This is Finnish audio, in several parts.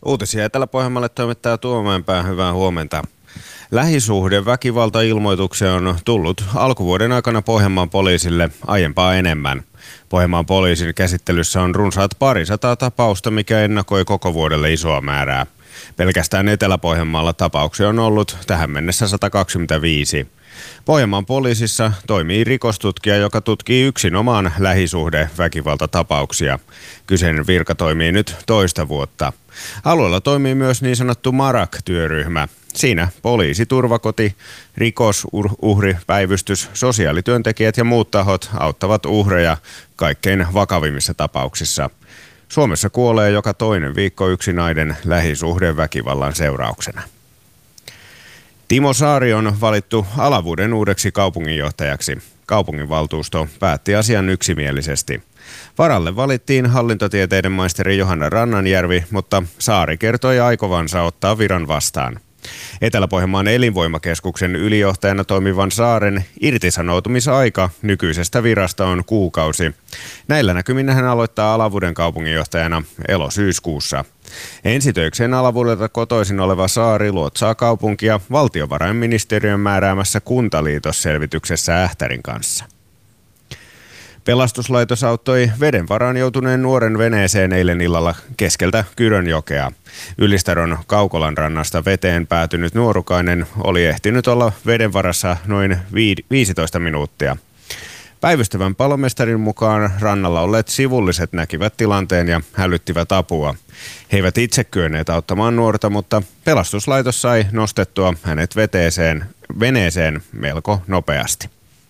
Uutisia Etelä-Pohjanmaalle toimittaa Tuomäenpää. Hyvää huomenta. Lähisuhdeväkivaltailmoituksia on tullut alkuvuoden aikana Pohjanmaan poliisille aiempaa enemmän. Pohjanmaan poliisin käsittelyssä on runsaat 200 tapausta, mikä ennakoi koko vuodelle isoa määrää. Pelkästään Etelä-Pohjanmaalla tapauksia on ollut tähän mennessä 125. Pohjanmaan poliisissa toimii rikostutkija, joka tutkii yksinomaan lähisuhdeväkivaltatapauksia. Kyseinen virka toimii nyt toista vuotta. Alueella toimii myös niin sanottu MARAK-työryhmä. Siinä poliisi, turvakoti, rikosuhripäivystys, sosiaalityöntekijät ja muut tahot auttavat uhreja kaikkein vakavimmissa tapauksissa. Suomessa kuolee joka toinen viikko yksi nainen lähisuhdeväkivallan seurauksena. Timo Saari on valittu Alavuuden uudeksi kaupunginjohtajaksi. Kaupunginvaltuusto päätti asian yksimielisesti. Varalle valittiin hallintotieteiden maisteri Johanna Rannanjärvi, mutta Saari kertoi aikovansa ottaa viran vastaan. Etelä-Pohjanmaan elinvoimakeskuksen ylijohtajana toimivan Saaren irtisanoutumisaika nykyisestä virasta on kuukausi. Näillä näkymin hän aloittaa Alavuuden kaupunginjohtajana elo-syyskuussa. Ensitöikseen Alavuudelta kotoisin oleva Saari luotsaa kaupunkia valtiovarainministeriön määräämässä kuntaliitosselvityksessä Ähtärin kanssa. Pelastuslaitos auttoi veden varaan joutuneen nuoren veneeseen eilen illalla keskeltä Kyrönjokea. Ylistaron Kaukolan rannasta veteen päätynyt nuorukainen oli ehtinyt olla veden varassa noin 15 minuuttia. Päivystävän palomestarin mukaan rannalla olleet sivulliset näkivät tilanteen ja hälyttivät apua. He eivät itse kyenneet auttamaan nuorta, mutta pelastuslaitos sai nostettua hänet veneeseen melko nopeasti.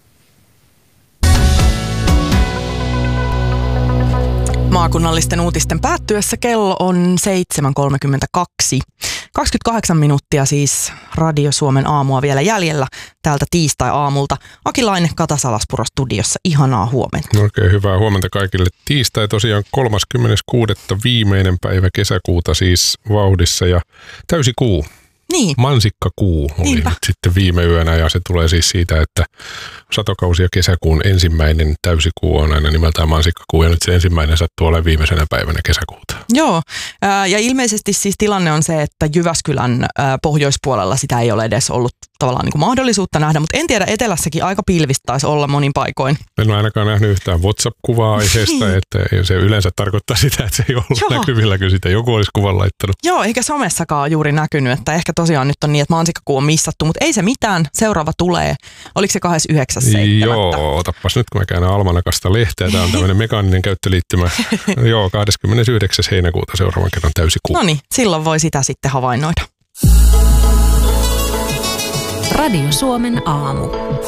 Maakunnallisten uutisten päättyessä kello on 7.32. 28 minuuttia siis Radio Suomen aamua vielä jäljellä täältä tiistai-aamulta. Aki Laine Kata-Salaspuro studiossa. Ihanaa huomenta. Oikein hyvää huomenta kaikille. Tiistai tosiaan 36. viimeinen päivä kesäkuuta siis vauhdissa ja täysikuu. Niin. Mansikkakuu oli nyt sitten viime yönä ja se tulee siis siitä, että satokausi ja kesäkuun ensimmäinen täysikuu on aina nimeltään mansikkakuu ja nyt se ensimmäinen sattuu olemaan viimeisenä päivänä kesäkuuta. Joo, ja ilmeisesti siis tilanne on se, että Jyväskylän pohjoispuolella sitä ei ole edes ollut tavallaan niin kuin mahdollisuutta nähdä, mutta en tiedä, etelässäkin aika pilvistä taisi olla monin paikoin. En ole ainakaan nähnyt yhtään WhatsApp-kuvaa aiheesta, että se yleensä tarkoittaa sitä, että se ei ollut näkyvillä, kun sitä joku olisi kuvan laittanut. Joo, eikä somessakaan juuri näkynyt, että ehkä tosiaan nyt on niin, että mansikkakuu on missattu, mutta ei se mitään, seuraava tulee. Oliko se 29.7.? Joo, otapas nyt kun mä käännän Almanakasta lehteä, tämä on tämmöinen mekaaninen käyttöliittymä. Joo, 29. heinäkuuta seuraavan kerran täysikuu. No niin, silloin voi sitä sitten havainnoida. Radio Suomen aamu.